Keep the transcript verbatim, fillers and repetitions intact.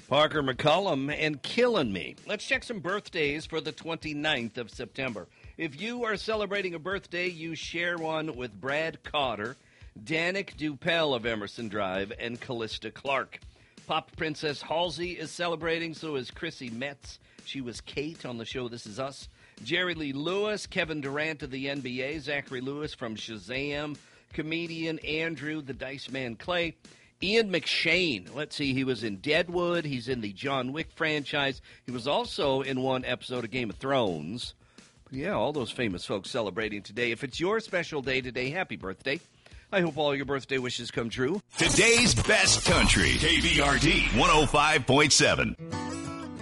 Parker McCollum and Killing Me. Let's check some birthdays for the twenty-ninth of September. If you are celebrating a birthday, you share one with Brad Cotter, Danik Dupel of Emerson Drive, and Callista Clark. Pop Princess Halsey is celebrating, so is Chrissy Metz. She was Kate on the show This Is Us. Jerry Lee Lewis, Kevin Durant of the N B A, Zachary Lewis from Shazam, comedian Andrew the Dice Man Clay, Ian McShane. Let's see, he was in Deadwood. He's in the John Wick franchise. He was also in one episode of Game of Thrones. But yeah, all those famous folks celebrating today. If it's your special day today, happy birthday. I hope all your birthday wishes come true. Today's best country, K B R D one oh five point seven.